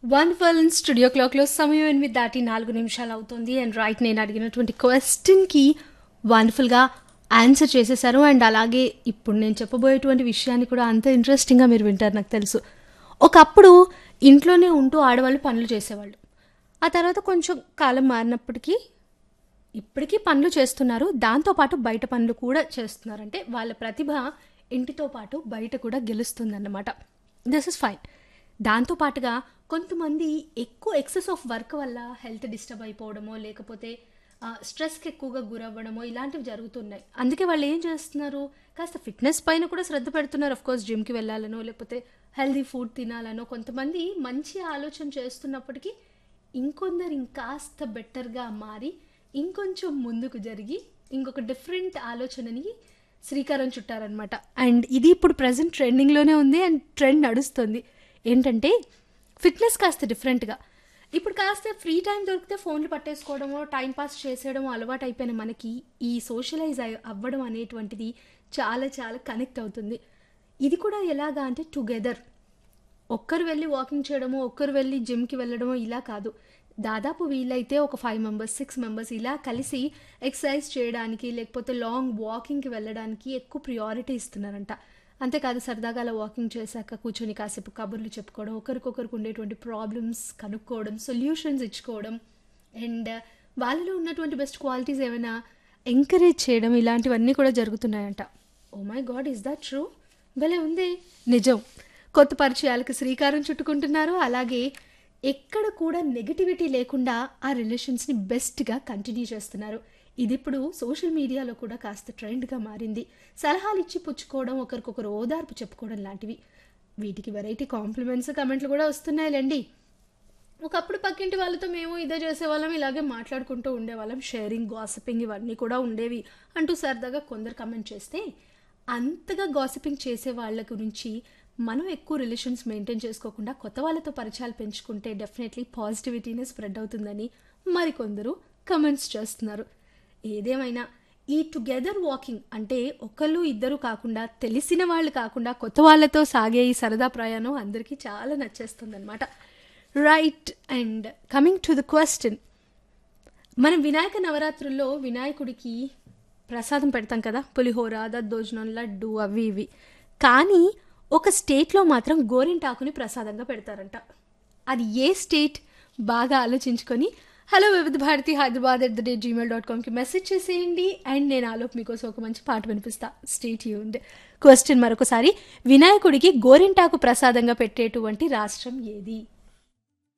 Wonderful studio క్లాక్లో సమయం 8:04 అవుతుంది. అండ్ రైట్ నేను అడిగినటువంటి క్వశ్చన్కి వండర్ఫుల్గా ఆన్సర్ చేసేసారు. అండ్ అలాగే ఇప్పుడు నేను చెప్పబోయేటువంటి విషయాన్ని కూడా అంత ఇంట్రెస్టింగ్గా మీరు వింటారు నాకు తెలుసు. ఒకప్పుడు ఇంట్లోనే ఉంటూ ఆడవాళ్ళు పనులు చేసేవాళ్ళు. ఆ తర్వాత కొంచెం కాలం మారినప్పటికీ ఇప్పటికీ పనులు చేస్తున్నారు. దాంతోపాటు బయట పనులు కూడా చేస్తున్నారు. అంటే వాళ్ళ ప్రతిభ ఇంటితో పాటు బయట కూడా గెలుస్తుందన్నమాట. This is fine. దాంతోపాటుగా కొంతమంది ఎక్కువ ఎక్సెస్ ఆఫ్ వర్క్ వల్ల హెల్త్ డిస్టర్బ్ అయిపోవడమో లేకపోతే స్ట్రెస్కి ఎక్కువగా గురవ్వడమో ఇలాంటివి జరుగుతున్నాయి. అందుకే వాళ్ళు ఏం చేస్తున్నారు, కాస్త ఫిట్నెస్ పైన కూడా శ్రద్ధ పెడుతున్నారు. ఆఫ్ కోర్స్ జిమ్కి వెళ్ళాలనో లేకపోతే హెల్దీ ఫుడ్ తినాలనో కొంతమంది మంచి ఆలోచన చేస్తున్నప్పటికీ ఇంకొందరు ఇంకాస్త బెటర్గా మారి ఇంకొంచెం ముందుకు జరిగి ఇంకొక డిఫరెంట్ ఆలోచనని శ్రీకారం చుట్టారనమాట. అండ్ ఇది ఇప్పుడు ప్రజెంట్ ట్రెండింగ్లోనే ఉంది అండ్ ట్రెండ్ నడుస్తుంది. ఏంటంటే ఫిట్నెస్ కాస్త డిఫరెంట్గా ఇప్పుడు కాస్త ఫ్రీ టైం దొరికితే ఫోన్లు పట్టేసుకోవడమో టైం పాస్ చేసేయడమో అలవాటు అయిపోయిన మనకి ఈ సోషలైజ్ అవ్వడం అనేటువంటిది చాలా చాలా కనెక్ట్ అవుతుంది. ఇది కూడా ఎలాగా అంటే టుగెదర్ ఒక్కరు వెళ్ళి వాకింగ్ చేయడమో ఒక్కరు వెళ్ళి జిమ్కి వెళ్ళడమో ఇలా కాదు. దాదాపు వీలైతే ఒక 5 మెంబర్స్ 6 మెంబర్స్ ఇలా కలిసి ఎక్సర్సైజ్ చేయడానికి లేకపోతే లాంగ్ వాకింగ్కి వెళ్ళడానికి ఎక్కువ ప్రియారిటీ ఇస్తున్నారంట. అంతేకాదు సరదాగా అలా వాకింగ్ చేశాక కూర్చొని కాసేపు కబుర్లు చెప్పుకోవడం, ఒకరికొకరికి ఉండేటువంటి ప్రాబ్లమ్స్ కనుక్కోవడం, సొల్యూషన్స్ ఇచ్చుకోవడం అండ్ వాళ్ళలో ఉన్నటువంటి బెస్ట్ క్వాలిటీస్ ఏమైనా ఎంకరేజ్ చేయడం ఇలాంటివన్నీ కూడా జరుగుతున్నాయంట. Oh my God, is that true? భలే ఉంది. నిజం. కొత్త పరిచయాలకు శ్రీకారం చుట్టుకుంటున్నారు. అలాగే ఎక్కడ కూడా నెగిటివిటీ లేకుండా ఆ రిలేషన్స్ని బెస్ట్గా కంటిన్యూ చేస్తున్నారు. ఇది ఇప్పుడు సోషల్ మీడియాలో కూడా కాస్త ట్రెండ్గా మారింది. సలహాలు ఇచ్చి పుచ్చుకోవడం, ఒకరికొకరు ఓదార్పు చెప్పుకోవడం లాంటివి. వీటికి వెరైటీ కాంప్లిమెంట్స్ కమెంట్లు కూడా వస్తున్నాయిలేండి. ఒకప్పుడు పక్కింటి వాళ్ళతో మేము ఇదే చేసేవాళ్ళం, ఇలాగే మాట్లాడుకుంటూ ఉండేవాళ్ళం, షేరింగ్ గాసిపింగ్ ఇవన్నీ కూడా ఉండేవి అంటూ సరదాగా కొందరు కమెంట్ చేస్తే అంతగా గాసిపింగ్ చేసే వాళ్ళ గురించి మనం ఎక్కువ రిలేషన్స్ మెయింటైన్ చేసుకోకుండా కొత్త వాళ్ళతో పరిచయాలు పెంచుకుంటే డెఫినెట్లీ పాజిటివిటీనే స్ప్రెడ్ అవుతుందని మరికొందరు కమెంట్స్ చేస్తున్నారు. ఏదేమైనా ఈ టుగెదర్ వాకింగ్ అంటే ఒకళ్ళు ఇద్దరు కాకుండా తెలిసిన వాళ్ళు కాకుండా కొత్త వాళ్ళతో సాగే ఈ సరదా ప్రయాణం అందరికీ చాలా నచ్చేస్తుంది అనమాట. Right. And coming to the question, మనం వినాయక నవరాత్రుల్లో వినాయకుడికి ప్రసాదం పెడతాం కదా, పులిహోర, దద్దోజనం, లడ్డు అవి ఇవి. కానీ ఒక స్టేట్లో మాత్రం గోరింటాకుని ప్రసాదంగా పెడతారంట. అది ఏ స్టేట్? బాగా ఆలోచించుకొని హలో వివిధ భారతి hyderabad@gmail.comకి మెసేజ్ చేసేయండి. అండ్ నేను ఆలోపు మీకోసం ఒక మంచి పాట వినిపిస్తా. Stay tuned. క్వశ్చన్ మరొకసారి, వినాయకుడికి గోరింటాకు ప్రసాదంగా పెట్టేటువంటి రాష్ట్రం ఏది?